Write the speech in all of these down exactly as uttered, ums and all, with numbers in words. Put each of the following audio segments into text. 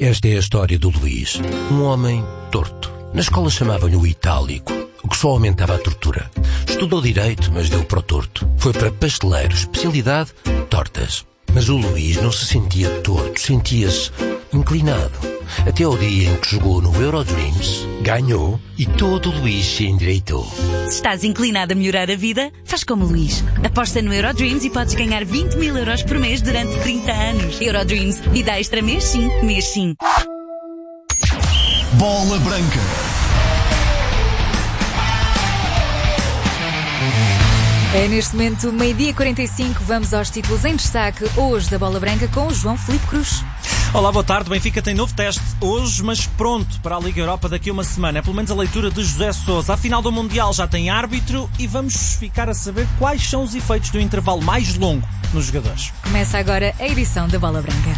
Esta é a história do Luís, um homem torto. Na escola chamavam-lhe o itálico, o que só aumentava a tortura. Estudou Direito, mas deu para o torto. Foi para pasteleiro, especialidade, tortas. Mas o Luís não se sentia torto, sentia-se inclinado. Até ao dia em que jogou no Eurodreams, ganhou e todo o Luís se endireitou. Se estás inclinado a melhorar a vida, faz como o Luís. Aposta no Eurodreams e podes ganhar vinte mil euros por mês durante trinta anos. Eurodreams, vida extra mês sim, mês sim. Bola Branca. É neste momento, meio-dia e quarenta e cinco, vamos aos títulos em destaque hoje da Bola Branca com o João Filipe Cruz. Olá, boa tarde. O Benfica tem novo teste hoje, mas pronto para a Liga Europa daqui a uma semana. É pelo menos a leitura de José Sousa. A final do Mundial já tem árbitro e vamos ficar a saber quais são os efeitos do intervalo mais longo nos jogadores. Começa agora a edição da Bola Branca.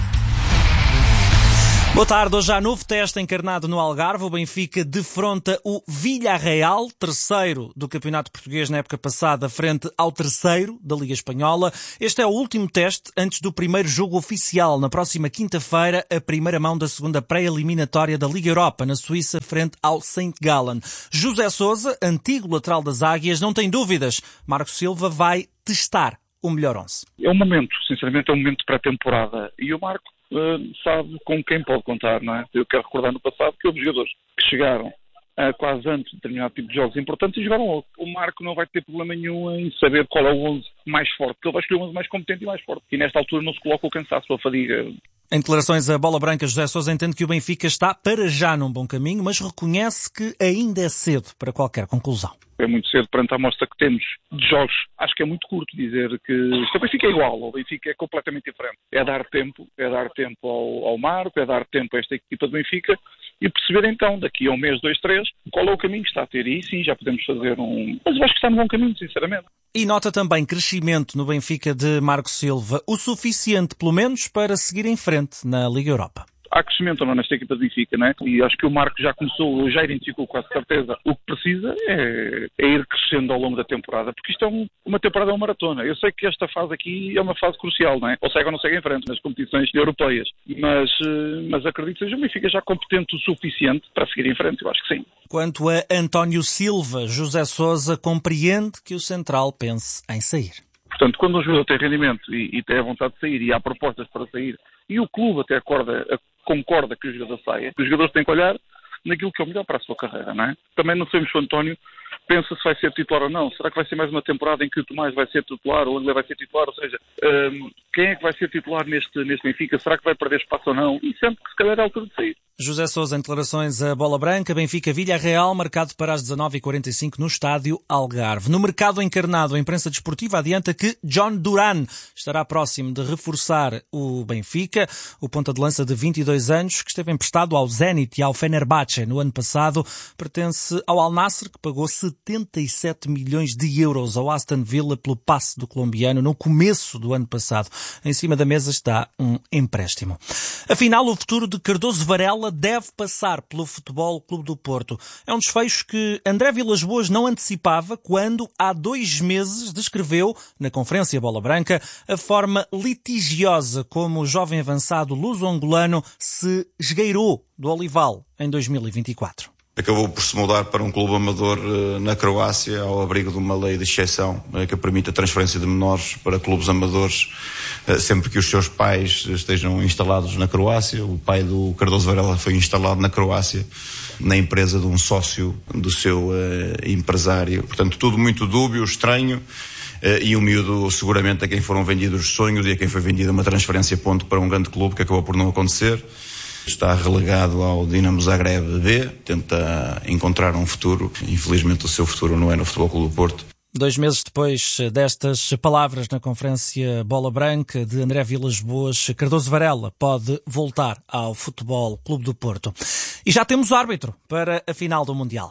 Boa tarde, hoje há novo teste encarnado no Algarve. O Benfica defronta o Villarreal, terceiro do Campeonato Português na época passada, frente ao terceiro da Liga Espanhola. Este é o último teste antes do primeiro jogo oficial, na próxima quinta-feira, a primeira mão da segunda pré-eliminatória da Liga Europa, na Suíça, frente ao Saint Gallen. José Sousa, antigo lateral das Águias, não tem dúvidas. Marco Silva vai testar o melhor onze. É um momento, sinceramente, é um momento de pré-temporada. E o Marco Uh, sabe com quem pode contar, não é? Eu quero recordar no passado que houve jogadores que chegaram uh, quase antes de determinado tipo de jogos importantes e jogaram outro. O Marco não vai ter problema nenhum em saber qual é o onze mais forte, porque ele vai escolher o onze mais competente e mais forte. E nesta altura não se coloca o cansaço ou a fadiga. Em declarações à Bola Branca, José Sousa entende que o Benfica está para já num bom caminho, mas reconhece que ainda é cedo para qualquer conclusão. É muito cedo perante a amostra que temos de jogos. Acho que é muito curto dizer que o Benfica é igual, o Benfica é completamente diferente. É dar tempo, é dar tempo ao, ao Marco, é dar tempo a esta equipa do Benfica e perceber então, daqui a um mês, dois, três, qual é o caminho que está a ter. E sim, já podemos fazer um... Mas eu acho que está no bom caminho, sinceramente. E nota também crescimento no Benfica de Marco Silva, o suficiente, pelo menos, para seguir em frente na Liga Europa. Há crescimento ou não nesta equipa do Benfica, não é? E acho que o Marco já começou, já identificou com certeza o que precisa é, é ir crescendo ao longo da temporada, porque isto é um, uma temporada, é uma maratona. Eu sei que esta fase aqui é uma fase crucial, não é? Ou segue ou não segue em frente nas competições europeias, mas, mas acredito que seja o Benfica já competente o suficiente para seguir em frente, eu acho que sim. Quanto a António Silva, José Sousa compreende que o central pense em sair. Portanto, quando um jogador tem rendimento e, e tem a vontade de sair e há propostas para sair, e o clube até acorda, concorda que o jogador saia, os jogadores têm que olhar naquilo que é o melhor para a sua carreira, não é? Também não sabemos se o António pensa se vai ser titular ou não. Será que vai ser mais uma temporada em que o Tomás vai ser titular ou o André vai ser titular? Ou seja, um, quem é que vai ser titular neste, neste Benfica? Será que vai perder espaço ou não? E sempre que se calhar é a altura de sair. José Sousa em declarações à Bola Branca, Benfica Villarreal, marcado para as dezanove e quarenta e cinco no estádio Algarve. No mercado encarnado, a imprensa desportiva adianta que John Duran estará próximo de reforçar o Benfica. O ponta de lança de vinte e dois anos, que esteve emprestado ao Zenit e ao Fenerbahçe no ano passado, pertence ao Al Nassr, que pagou setenta e sete milhões de euros ao Aston Villa pelo passe do colombiano no começo do ano passado. Em cima da mesa está um empréstimo. Afinal, o futuro de Cardoso Varela deve passar pelo Futebol Clube do Porto. É um desfecho que André Vilas-Boas não antecipava quando, há dois meses, descreveu, na conferência Bola Branca, a forma litigiosa como o jovem avançado luso-angolano se esgueirou do Olival em dois mil e vinte e quatro. Acabou por se mudar para um clube amador na Croácia, ao abrigo de uma lei de exceção que permite a transferência de menores para clubes amadores sempre que os seus pais estejam instalados na Croácia. O pai do Cardoso Varela foi instalado na Croácia, na empresa de um sócio do seu uh, empresário. Portanto, tudo muito dúbio, estranho, uh, e o miúdo seguramente a quem foram vendidos os sonhos e a quem foi vendida uma transferência ponto para um grande clube que acabou por não acontecer. Está relegado ao Dinamo Zagreb B, tenta encontrar um futuro. Infelizmente o seu futuro não é no Futebol Clube do Porto. Dois meses depois destas palavras na conferência Bola Branca de André Vilas-Boas, Cardoso Varela pode voltar ao Futebol Clube do Porto. E já temos árbitro para a final do Mundial.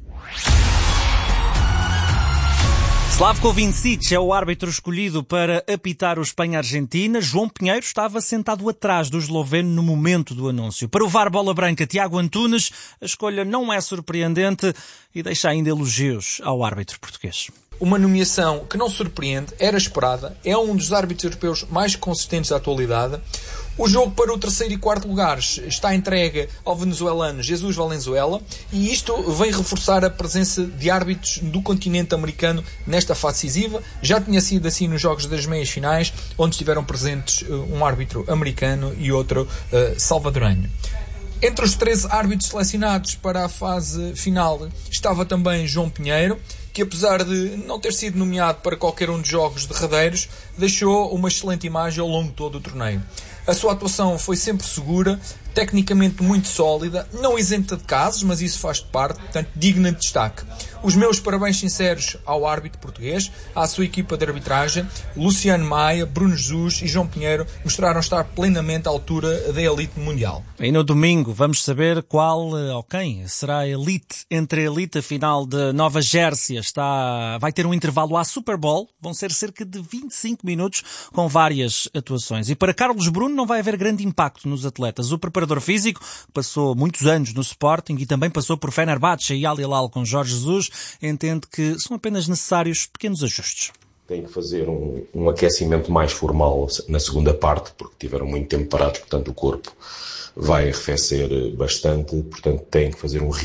Slavko Vincic é o árbitro escolhido para apitar o Espanha-Argentina. João Pinheiro estava sentado atrás do esloveno no momento do anúncio. Para o V A R Bola Branca, Tiago Antunes, a escolha não é surpreendente e deixa ainda elogios ao árbitro português. Uma nomeação que não surpreende, era esperada, é um dos árbitros europeus mais consistentes da atualidade. O jogo para o terceiro e quarto lugares está entregue ao venezuelano Jesus Valenzuela e isto vem reforçar a presença de árbitros do continente americano nesta fase decisiva. Já tinha sido assim nos jogos das meias finais, onde estiveram presentes um árbitro americano e outro uh, salvadorenho. Entre os treze árbitros selecionados para a fase final estava também João Pinheiro, que apesar de não ter sido nomeado para qualquer um dos jogos derradeiros, deixou uma excelente imagem ao longo de todo o torneio. A sua atuação foi sempre segura, tecnicamente muito sólida, não isenta de casos, mas isso faz parte, portanto, digna de destaque. Os meus parabéns sinceros ao árbitro português, à sua equipa de arbitragem. Luciano Maia, Bruno Jesus e João Pinheiro mostraram estar plenamente à altura da elite mundial. E no domingo vamos saber qual ou quem será a elite entre a elite. A final de Nova Jersey está, vai ter um intervalo à Super Bowl, vão ser cerca de vinte e cinco minutos com várias atuações. E para Carlos Bruno não vai haver grande impacto nos atletas. O preparador físico passou muitos anos no Sporting e também passou por Fenerbahçe e Al Hilal com Jorge Jesus, entende que são apenas necessários pequenos ajustes. Tem que fazer um, um aquecimento mais formal na segunda parte, porque tiveram muito tempo parados, portanto o corpo vai arrefecer bastante, portanto tem que fazer um